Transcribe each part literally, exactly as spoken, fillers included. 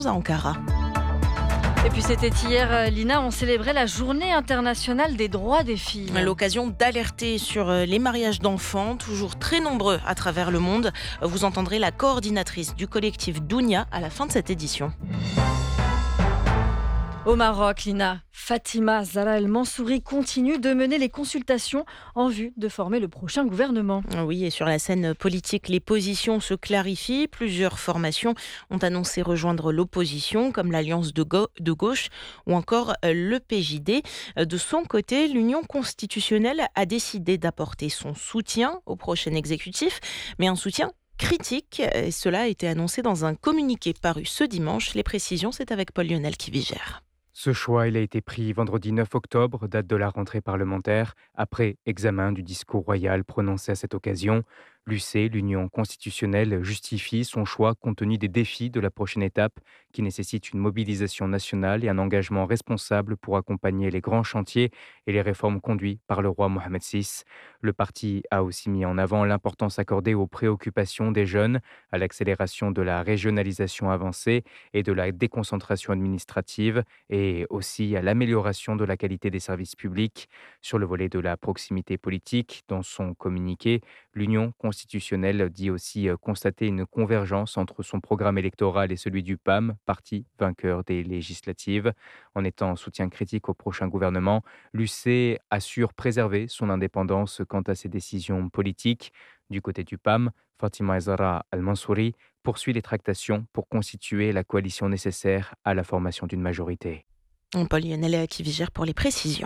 à Ankara. Et puis c'était hier, Lina, on célébrait la journée internationale des droits des filles. L'occasion d'alerter sur les mariages d'enfants, toujours très nombreux à travers le monde. Vous entendrez la coordinatrice du collectif Dounia à la fin de cette édition. Au Maroc, Lina, Fatima Zahra El Mansouri continue de mener les consultations en vue de former le prochain gouvernement. Oui, et sur la scène politique, les positions se clarifient. Plusieurs formations ont annoncé rejoindre l'opposition, comme l'Alliance de, Go- de gauche ou encore le P J D. De son côté, l'Union constitutionnelle a décidé d'apporter son soutien au prochain exécutif, mais un soutien critique. Et cela a été annoncé dans un communiqué paru ce dimanche. Les précisions, c'est avec Paul Lionel qui vigère. Ce choix, il a été pris vendredi neuf octobre, date de la rentrée parlementaire, après examen du discours royal prononcé à cette occasion. L'U C, l'Union constitutionnelle, justifie son choix compte tenu des défis de la prochaine étape qui nécessite une mobilisation nationale et un engagement responsable pour accompagner les grands chantiers et les réformes conduites par le roi Mohamed six. Le parti a aussi mis en avant l'importance accordée aux préoccupations des jeunes, à l'accélération de la régionalisation avancée et de la déconcentration administrative et aussi à l'amélioration de la qualité des services publics. Sur le volet de la proximité politique, dans son communiqué, l'Union constitutionnelle dit aussi euh, constater une convergence entre son programme électoral et celui du P A M, parti vainqueur des législatives. En étant en soutien critique au prochain gouvernement, l'U C assure préserver son indépendance quant à ses décisions politiques. Du côté du P A M, Fatima Zahra El Mansouri poursuit les tractations pour constituer la coalition nécessaire à la formation d'une majorité. Paul Lionel qui vigère pour les précisions.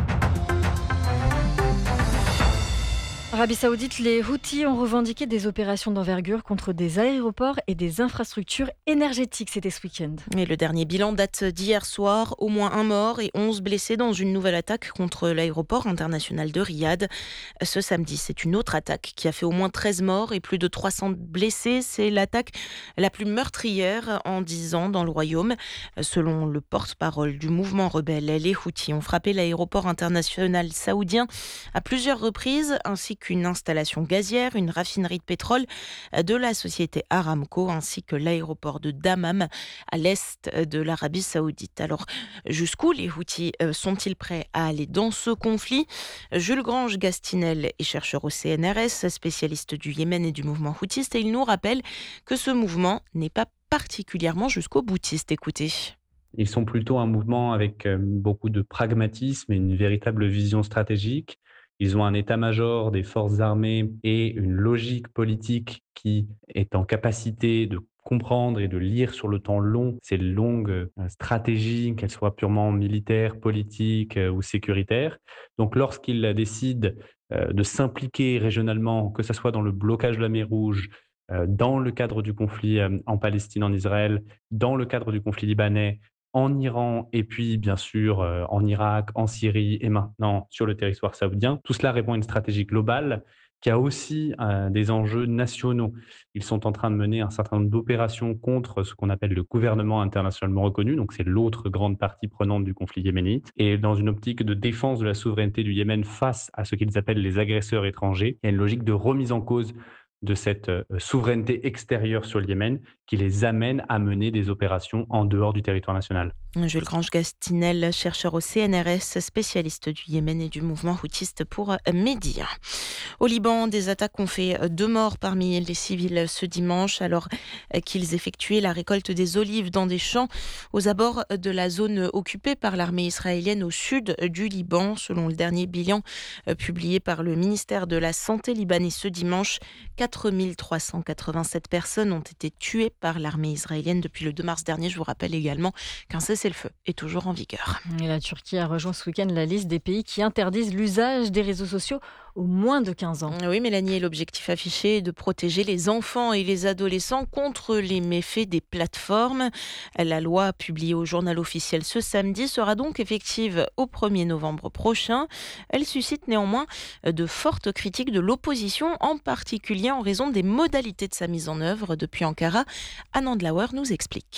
Arabie Saoudite, les Houthis ont revendiqué des opérations d'envergure contre des aéroports et des infrastructures énergétiques. C'était ce week-end. Et le dernier bilan date d'hier soir. Au moins un mort et onze blessés dans une nouvelle attaque contre l'aéroport international de Riyad. Ce samedi, c'est une autre attaque qui a fait au moins treize morts et plus de trois cents blessés. C'est l'attaque la plus meurtrière en dix ans dans le royaume. Selon le porte-parole du mouvement rebelle, les Houthis ont frappé l'aéroport international saoudien à plusieurs reprises, ainsi qu'une installation gazière, une raffinerie de pétrole de la société Aramco, ainsi que l'aéroport de Dammam à l'est de l'Arabie Saoudite. Alors, jusqu'où les Houthis sont-ils prêts à aller dans ce conflit ? Jules Grange-Gastinel est chercheur au C N R S, spécialiste du Yémen et du mouvement houtiste, et il nous rappelle que ce mouvement n'est pas particulièrement jusqu'au boutiste. Écoutez. Ils sont plutôt un mouvement avec beaucoup de pragmatisme et une véritable vision stratégique. Ils ont un état-major des forces armées et une logique politique qui est en capacité de comprendre et de lire sur le temps long ces longues stratégies, qu'elles soient purement militaires, politiques ou sécuritaires. Donc lorsqu'ils décident de s'impliquer régionalement, que ce soit dans le blocage de la mer Rouge, dans le cadre du conflit en Palestine, en Israël, dans le cadre du conflit libanais, en Iran et puis bien sûr euh, en Irak, en Syrie et maintenant sur le territoire saoudien. Tout cela répond à une stratégie globale qui a aussi euh, des enjeux nationaux. Ils sont en train de mener un certain nombre d'opérations contre ce qu'on appelle le gouvernement internationalement reconnu, donc c'est l'autre grande partie prenante du conflit yéménite, et dans une optique de défense de la souveraineté du Yémen face à ce qu'ils appellent les agresseurs étrangers. Il y a une logique de remise en cause de cette euh, souveraineté extérieure sur le Yémen qui les amène à mener des opérations en dehors du territoire national. Jules Grange-Gastinel, chercheur au C N R S, spécialiste du Yémen et du mouvement houtiste pour Média. Au Liban, des attaques ont fait deux morts parmi les civils ce dimanche alors qu'ils effectuaient la récolte des olives dans des champs aux abords de la zone occupée par l'armée israélienne au sud du Liban. Selon le dernier bilan publié par le ministère de la Santé libanais ce dimanche, quatre mille trois cent quatre-vingt-sept personnes ont été tuées par l'armée israélienne depuis le deux mars dernier. Je vous rappelle également qu'un cessez-le-feu est toujours en vigueur. Et la Turquie a rejoint ce week-end la liste des pays qui interdisent l'usage des réseaux sociaux aux moins de quinze ans. Oui, Mélanie, l'objectif affiché est de protéger les enfants et les adolescents contre les méfaits des plateformes. La loi publiée au journal officiel ce samedi sera donc effective au premier novembre prochain. Elle suscite néanmoins de fortes critiques de l'opposition, en particulier en raison des modalités de sa mise en œuvre. Depuis Ankara, Anand Lauer nous explique.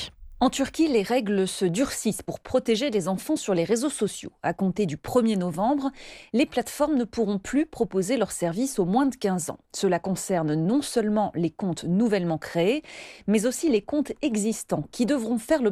En Turquie, les règles se durcissent pour protéger les enfants sur les réseaux sociaux. À compter du premier novembre, les plateformes ne pourront plus proposer leurs services aux moins de quinze ans. Cela concerne non seulement les comptes nouvellement créés, mais aussi les comptes existants qui devront faire le